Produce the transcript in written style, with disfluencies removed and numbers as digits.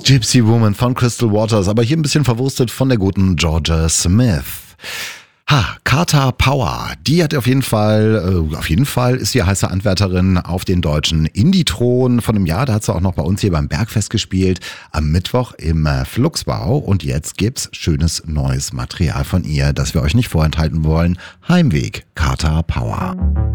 Gypsy Woman von Crystal Waters, aber hier ein bisschen verwurstet von der guten Georgia Smith. Carter Power, die hat auf jeden Fall ist sie heiße Anwärterin auf den deutschen Indie-Thron von einem Jahr. Da hat sie auch noch bei uns hier beim Bergfest gespielt, am Mittwoch im Fluxbau. Und jetzt gibt's schönes neues Material von ihr, das wir euch nicht vorenthalten wollen. Heimweg, Carter Power.